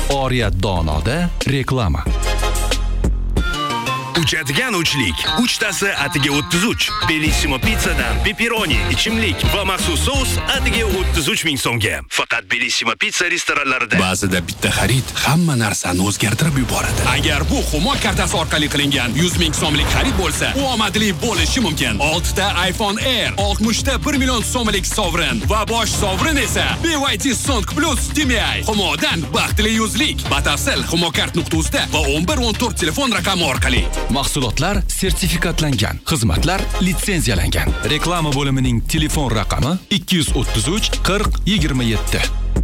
Oriyat Donoda reklama. Uchadigan uchlik. Uchtasi atiga 33. Bellissimo pizzadan pepperoni, ichimlik va maxsus sous atiga 33 ming so'mga. Faqat Bellissimo pizza restoranlarida. Ba'zida bitta xarid hamma narsani o'zgartirib yuboradi. Agar bu Humo kartasi orqali qilingan 100 ming so'mlik xarid bo'lsa, u omadli bo'lishi mumkin. 6 ta iPhone Air, 60 ta 1 million so'mlik sovrin va bosh sovrin esa BYD Song Plus DMI. Humodan baxtli yuzlik. Batafsil humokart.uz da va 1114 telefon raqami orqali. Mahsulotlar sertifikatlangan, xizmatlar litsenziyalangan. Reklama bo'limining telefon raqami 233 40 27.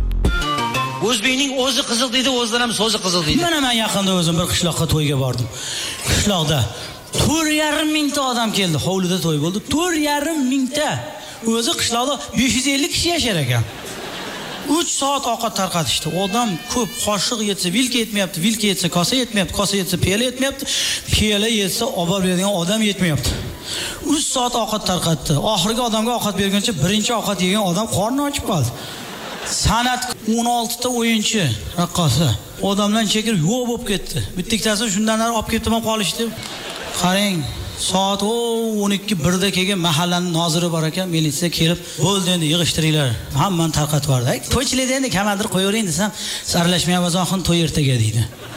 O'zbekning o'zi qiziq deydi, o'zidan ham so'zi qiziq deydi. Mana men yaqinda o'zim bir qishloqqa to'yga bordim. Qishloqda 4,5 mingta odam keldi. Hovlida to'y bo'ldi. 4,5 mingta. O'zi qishloqda 550 kishi yashar ekan. 3 soat ovqat tarqatishdi. Odam ko'p, qoshiq yetsa vilka yetmayapti, vilka yetsa kosa yetmayapti, kosa yetsa piyola yetmayapti, piyola yetsa olib beradigan odam yetmayapti. 3 soat ovqat tarqatdi. Oxirgi odamga ovqat berguncha birinchi ovqat yegan odam qorni ochib qoldi. San'at 16 ta o'yinchi, raqqosa. Odamdan chekirib yo'q bo'lib ketdi. Bittasi shundan nari olib ketib ham qolishdi. Qarang, soat 12:01 da kelgan mahallaning noziri bor ekan, militsiya kelib, bo'ldi endi yig'ishtiringlar. Hammani tarqatib yubordi. To'ychilikda endi kamandir qo'yavering desam, saralashmayapmiz oxin to'y ertaga deydi.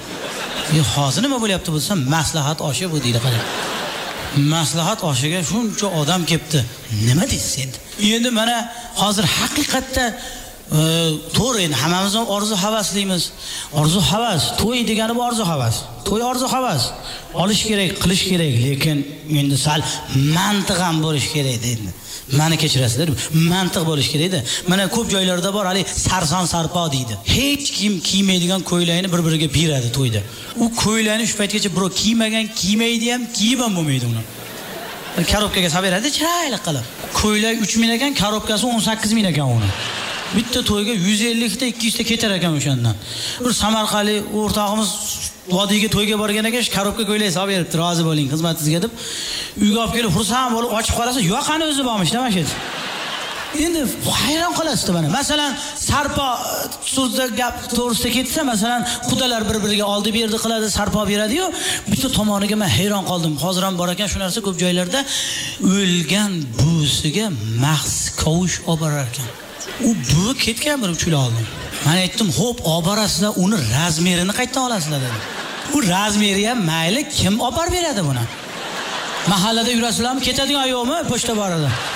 Hozir nima bo'lyapti bo'lsam, maslahat oshi bu deydi qarang. Maslahat oshiga shuncha odam kelibdi. Nima deysiz endi? Endi mana hozir haqiqatda to'g'ri, endi hammamiz ham orzu-havaslaymiz. Orzu-havas, to'y degani bu orzu-havas. To'y orzu-havas. Olish kerak, qilish kerak, lekin endi sal mantiq ham bo'lish kerak dedi. Meni kechirasizlar, mantiq bo'lish kerak-da. Mana ko'p joylarda bor, hali sarson sarpo deydi. Hech kim kiymaydigan ko'ylakni bir-biriga beradi to'yda. U ko'ylakni shu paytgacha birov kiymagan, kiymaydi ham, kiyib ham bo'lmaydi uni. Karobkaga solib beradi, chiroyli qilib. Ko'ylak 3 ming ekan, karobkasi 18 ming ekan uni. Bitta to'yga 150 ta 200 ta ketar ekan o'shandan. Bir samarqalik o'rtog'imiz vodiyga to'yga borgan ekan, karobka ko'ylak solib beribdi, rozi bo'ling xizmatingizga deb. Uyga olib kelib xursand bo'lib ochib qarasa, yo'q qani o'zi bormish, nima shu. Endi hayron qolasiz mana. Masalan, sarpo so'zda gap to'g'risida ketsa, masalan, qudalar bir-biriga oldi berdi qiladi, sarpo beradi-yu, bitta tomoniga men hayron qoldim. Hozir ham bor ekan shu narsa ko'p joylarda o'lgan buvisiga mahs kovush olib borar ekan. U buvi ketgan bir uchula oldim. Men aytdim, "Xo'p, olib borasizlar, uni razmerini qayerdan olasizlar?" dedim. Bu razmeri ham mayli, kim olib beradi buni? Mahallada yurasizlarmi? Ketadigan ayolmi? Pochta boradi.